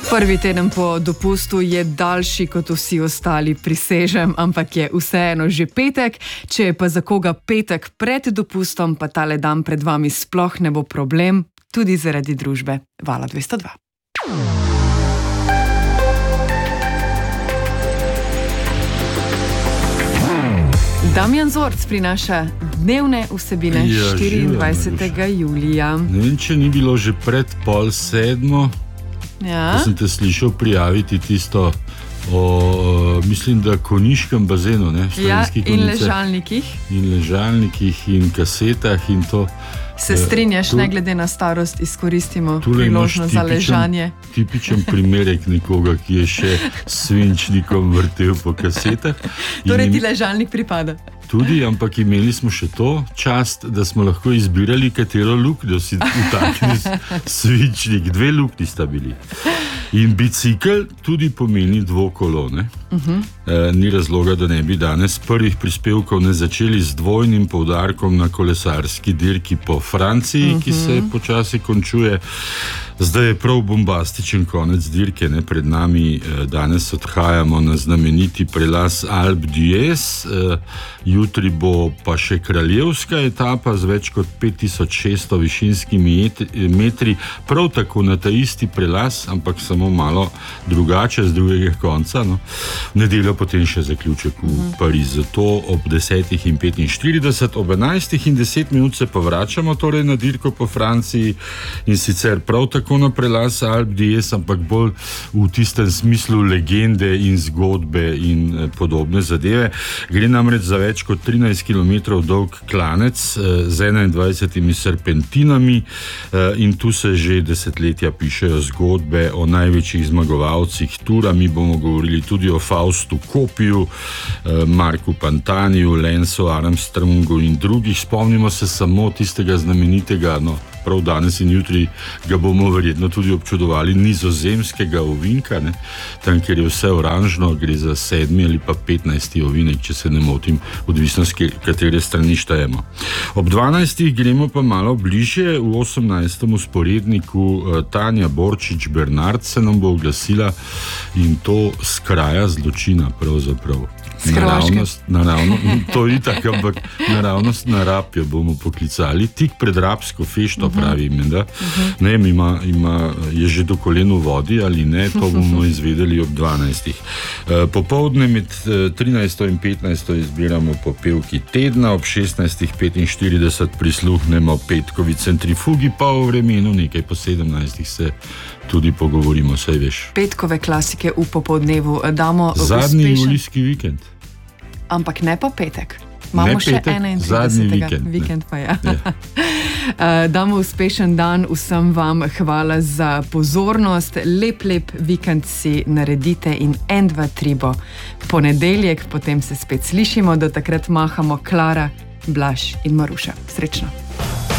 Prvi teden po dopustu je daljši kot vsi ostali, prisežem, ampak je vseeno že petek. Če je pa za koga petek pred dopustom, pa tale dan pred vami sploh ne bo problem, tudi zaradi družbe Vala 202. Damjan Zorc prinaša dnevne vsebine 24. julija. Ne vem, če ni bilo že pred 6:30, ko sem te slišal prijaviti tisto o, mislim, da Konjiškem bazenu, ne? In ležalnikih. In ležalnikih in kasetah in to. Se strinjaš, ne glede na starost, izkoristimo priložnost za ležanje. Tipičen primerek nekoga, ki je še s svinčnikom vrtel po kasetah. Torej ti ležalnik pripada. Tudi, ampak imeli smo še to čast, da smo lahko izbirali, katero luknjo si vtaknil svinčnik. 2 luknji sta bili. In bicikl tudi pomeni dvokolo, ne? Ni razloga, da ne bi danes prvih prispevkov ne začeli z dvojnim poudarkom na kolesarski dirki po Franciji, ki se počasi končuje. Zdaj je prav bombastičen konec dirke, ne? Pred nami danes odhajamo na znameniti prelaz Alpe d'Huez, jutri bo pa še kraljevska etapa z več kot 5600 višinskimi metri, prav tako na ta isti prelaz, ampak samo malo drugače, z drugega konca. No? V nedeljo potem še zaključek v Pariz. Zato ob 10:45, ob 11:10 se pa vračamo torej na dirko po Franciji in sicer prav tako na prelaz Alpe d'Huez, ampak bolj v tistem smislu legende in zgodbe in podobne zadeve. Gre namreč za več kot 13 km dolg klanec z 21 serpentinami in tu se že desetletja pišejo zgodbe o največjih zmagovalcih tura. Mi bomo govorili tudi o Faustu Coppiu, Marku Pantaniju, Lancu Armstrongu in drugih. Spomnimo se samo tistega znamenitega, prav danes in jutri ga bomo verjetno tudi občudovali, nizozemskega ovinka, ne? Tam, kjer je vse oranžno, gre za 7. ali pa 15. ovinek, če se ne motim, odvisno s katere strani štejemo. Ob 12. gremo pa malo bližje, v 18. usporedniku Tanja Borčič Bernard se nam bo oglasila in to z kraja zločina pravzaprav. Naravno, to je tako, ampak naravnost na Rab jo bomo poklicali, tik pred Rabsko fešto, pravi menda. Ne vem, je že do kolen v vodi ali ne, to bomo izvedeli ob 12. Popoldne med 13. in 15. izbiramo popevki tedna, ob 16:45 prisluhnemo petkovi centrifugi, pa o vremenu nekaj po 17. se tudi pogovorimo, saj veš. Petkove klasike v popoldnevu damo zadnji julijski vikend. Ampak ne pa petek. Imamo še 31. Zadnji vikend pa je. Damo uspešen dan vsem vam, hvala za pozornost, lep vikend si naredite in 1, 2, 3 bo ponedeljek, potem se spet slišimo, do takrat mahamo Klara, Blaž in Maruša. Srečno!